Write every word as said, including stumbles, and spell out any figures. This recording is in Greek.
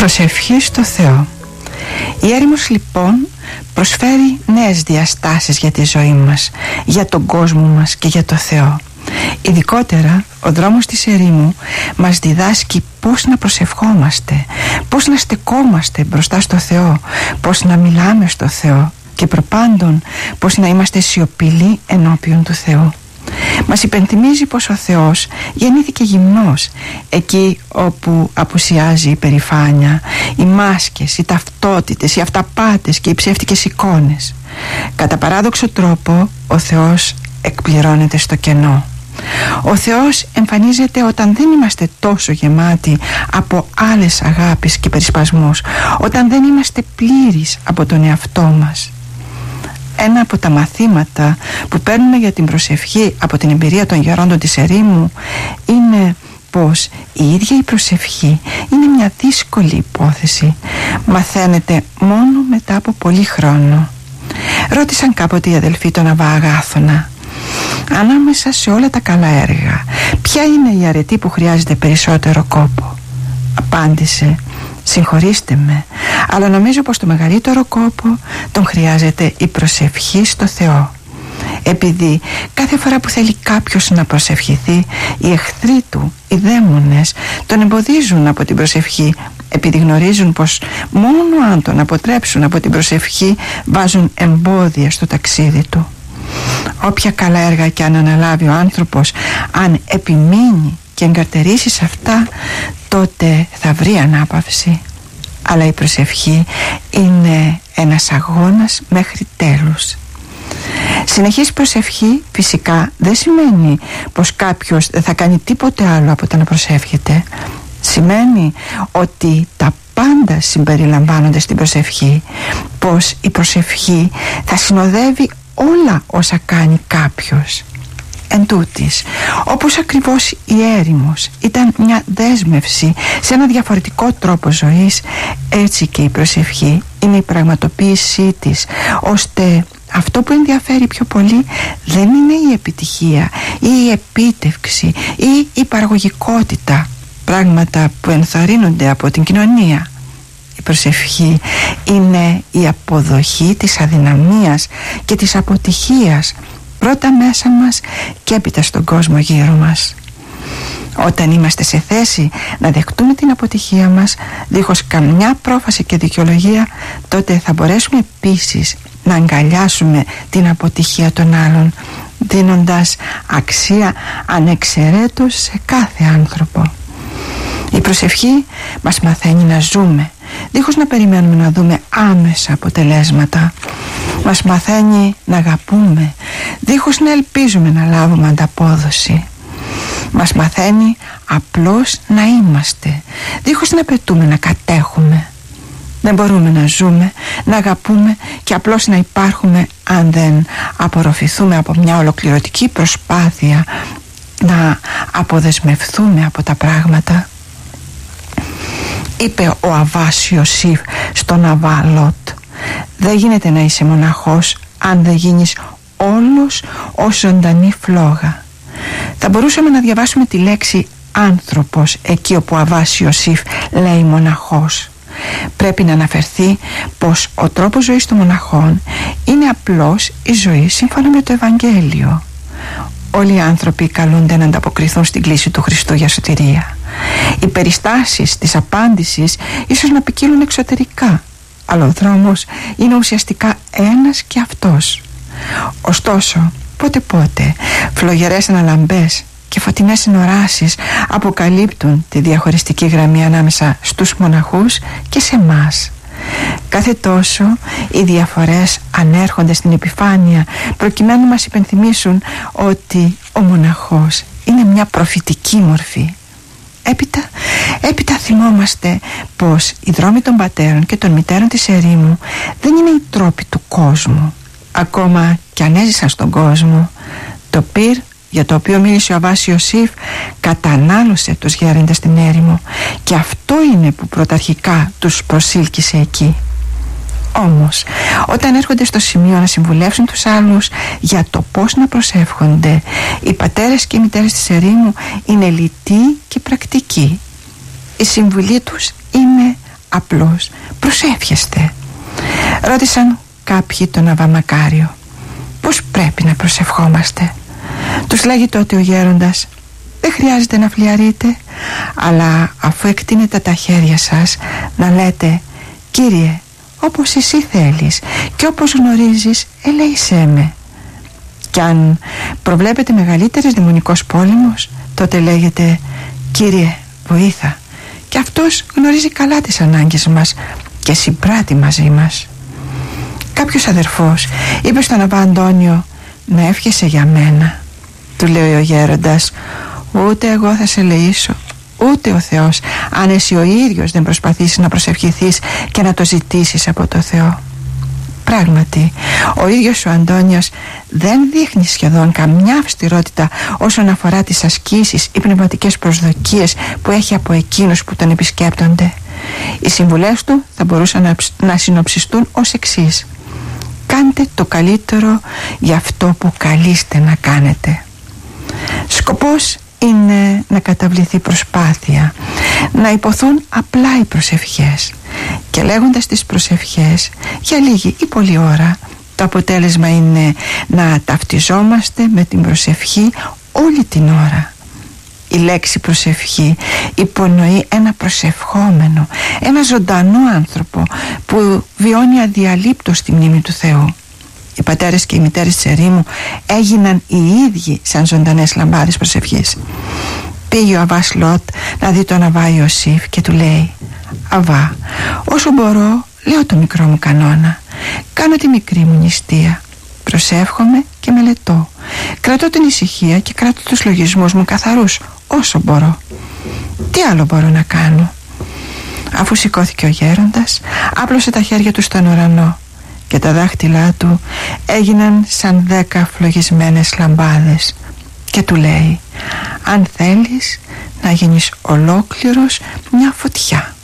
Προσευχή στο Θεό. Η έρημος λοιπόν προσφέρει νέες διαστάσεις για τη ζωή μας, για τον κόσμο μας και για το Θεό. Ειδικότερα ο δρόμος της ερήμου μας διδάσκει πώς να προσευχόμαστε, πώς να στεκόμαστε μπροστά στο Θεό, πώς να μιλάμε στο Θεό και προπάντων πώς να είμαστε σιωπηλοί ενώπιον του Θεού. Μας υπενθυμίζει πως ο Θεός γεννήθηκε γυμνός, εκεί όπου απουσιάζει η περηφάνεια, οι μάσκες, οι ταυτότητες, οι αυταπάτες και οι ψεύτικες εικόνες. Κατά παράδοξο τρόπο ο Θεός εκπληρώνεται στο κενό. Ο Θεός εμφανίζεται όταν δεν είμαστε τόσο γεμάτοι από άλλες αγάπης και περισπασμούς, όταν δεν είμαστε πλήρεις από τον εαυτό μας. Ένα από τα μαθήματα που παίρνουμε για την προσευχή από την εμπειρία των γερόντων της ερήμου είναι πως η ίδια η προσευχή είναι μια δύσκολη υπόθεση. Μαθαίνεται μόνο μετά από πολύ χρόνο. Ρώτησαν κάποτε οι αδελφοί τον Αββά Αγάθωνα, ανάμεσα σε όλα τα καλά έργα, ποια είναι η αρετή που χρειάζεται περισσότερο κόπο? Απάντησε, συγχωρήστε με, αλλά νομίζω πως το μεγαλύτερο κόπο τον χρειάζεται η προσευχή στο Θεό. Επειδή κάθε φορά που θέλει κάποιος να προσευχηθεί, οι εχθροί του, οι δαίμονες, τον εμποδίζουν από την προσευχή, επειδή γνωρίζουν πως μόνο αν τον αποτρέψουν από την προσευχή βάζουν εμπόδια στο ταξίδι του. Όποια καλά έργα και αν αναλάβει ο άνθρωπος, αν επιμείνει και εγκαρτερήσει σε αυτά, τότε θα βρει ανάπαυση. Αλλά η προσευχή είναι ένας αγώνας μέχρι τέλους. Συνεχής προσευχή φυσικά δεν σημαίνει πως κάποιος δεν θα κάνει τίποτε άλλο από το να προσεύχεται. Σημαίνει ότι τα πάντα συμπεριλαμβάνονται στην προσευχή, πως η προσευχή θα συνοδεύει όλα όσα κάνει κάποιος. Εν τούτης, όπως ακριβώς η έρημος ήταν μια δέσμευση σε ένα διαφορετικό τρόπο ζωής, έτσι και η προσευχή είναι η πραγματοποίησή της, ώστε αυτό που ενδιαφέρει πιο πολύ δεν είναι η επιτυχία ή η επίτευξη ή η παραγωγικότητα, πράγματα που ενθαρρύνονται από την κοινωνία. Η προσευχή είναι η αποδοχή της αδυναμίας και της αποτυχίας, πρώτα μέσα μας και έπειτα στον κόσμο γύρω μας. Όταν είμαστε σε θέση να δεχτούμε την αποτυχία μας δίχως καμιά πρόφαση και δικαιολογία, τότε θα μπορέσουμε επίσης να αγκαλιάσουμε την αποτυχία των άλλων, δίνοντας αξία ανεξαιρέτως σε κάθε άνθρωπο. Η προσευχή μας μαθαίνει να ζούμε δίχως να περιμένουμε να δούμε άμεσα αποτελέσματα. Μας μαθαίνει να αγαπούμε δίχως να ελπίζουμε να λάβουμε ανταπόδοση. Μας μαθαίνει απλώς να είμαστε δίχως να απαιτούμε να κατέχουμε. Δεν μπορούμε να ζούμε, να αγαπούμε και απλώς να υπάρχουμε αν δεν απορροφηθούμε από μια ολοκληρωτική προσπάθεια να αποδεσμευθούμε από τα πράγματα. Είπε ο Αββάς Ιωσήφ στον Αββά Λότ, δεν γίνεται να είσαι μοναχός αν δεν γίνεις όλος ως ζωντανή φλόγα. Θα μπορούσαμε να διαβάσουμε τη λέξη άνθρωπος εκεί όπου ο Αββάς Ιωσήφ λέει μοναχός. Πρέπει να αναφερθεί πως ο τρόπος ζωής των μοναχών είναι απλώς η ζωή σύμφωνα με το Ευαγγέλιο. Όλοι οι άνθρωποι καλούνται να ανταποκριθούν στην κλήση του Χριστού για σωτηρία. Οι περιστάσεις της απάντησης ίσως να ποικίλουν εξωτερικά, αλλά ο δρόμος είναι ουσιαστικά ένας και αυτός. Ωστόσο, πότε πότε φλογερές αναλαμπές και φωτεινές συνοράσεις αποκαλύπτουν τη διαχωριστική γραμμή ανάμεσα στους μοναχούς και σε μας. Κάθε τόσο οι διαφορές ανέρχονται στην επιφάνεια προκειμένου να μας υπενθυμίσουν ότι ο μοναχός είναι μια προφητική μορφή. Έπειτα, έπειτα θυμόμαστε πως οι δρόμοι των πατέρων και των μητέρων της ερήμου δεν είναι οι τρόποι του κόσμου. Ακόμα κι αν έζησαν στον κόσμο, το πυρ για το οποίο μίλησε ο Αββάς Ιωσήφ κατανάλωσε τους γέροντες στην έρημο, και αυτό είναι που πρωταρχικά τους προσήλκησε εκεί. Όμως όταν έρχονται στο σημείο να συμβουλεύσουν τους άλλους για το πώς να προσεύχονται, οι πατέρες και οι μητέρες της ερήμου είναι λιτοί και πρακτικοί. Η συμβουλή τους είναι απλώς προσεύχεστε? Ρώτησαν κάποιοι τον Αββά Μακάριο πώς πρέπει να προσευχόμαστε. Τους λέγει τότε ο γέροντας: δεν χρειάζεται να φλιαρείτε, αλλά αφού εκτείνετε τα χέρια σας να λέτε: Κύριε, όπως εσύ θέλεις και όπως γνωρίζεις, ελέησέ με. Κι αν προβλέπετε μεγαλύτερης δαιμονικός πόλεμος, τότε λέγεται: Κύριε, βοήθα. Και αυτός γνωρίζει καλά τις ανάγκες μας και συμπράττει μαζί μας. Κάποιος αδερφός είπε στον Αββά Αντώνιο να εύχεσαι για μένα. Του λέει ο γέροντας: ούτε εγώ θα σε ελεήσω, ούτε ο Θεός, αν εσύ ο ίδιος δεν προσπαθήσεις να προσευχηθείς και να το ζητήσεις από το Θεό. Πράγματι, ο ίδιος ο Αντώνιος δεν δείχνει σχεδόν καμιά αυστηρότητα όσον αφορά τις ασκήσεις ή πνευματικές προσδοκίες που έχει από εκείνους που τον επισκέπτονται. Οι συμβουλές του θα μπορούσαν να, να συνοψιστούν ως εξής: κάντε το καλύτερο για αυτό που καλείστε να κάνετε. Σκοπός είναι να καταβληθεί προσπάθεια, να υποθούν απλά οι προσευχές, και λέγοντας τις προσευχές για λίγη ή πολλή ώρα, το αποτέλεσμα είναι να ταυτιζόμαστε με την προσευχή όλη την ώρα. Η λέξη προσευχή υπονοεί ένα προσευχόμενο, ένα ζωντανό άνθρωπο που βιώνει αδιαλείπτως τη μνήμη του Θεού. Οι πατέρες και οι μητέρες της ερήμου έγιναν οι ίδιοι σαν ζωντανές λαμπάδες προσευχής. Πήγε ο Αββάς Λότ να δει τον Αββά Ιωσήφ και του λέει: Αββά, όσο μπορώ λέω το μικρό μου κανόνα, κάνω τη μικρή μου νηστεία, προσεύχομαι και μελετώ, κρατώ την ησυχία και κρατώ τους λογισμούς μου καθαρούς όσο μπορώ. Τι άλλο μπορώ να κάνω? Αφού σηκώθηκε ο γέροντας, άπλωσε τα χέρια του στον ουρανό και τα δάχτυλά του έγιναν σαν δέκα φλογισμένες λαμπάδες και του λέει: αν θέλεις να γίνεις ολόκληρος μια φωτιά.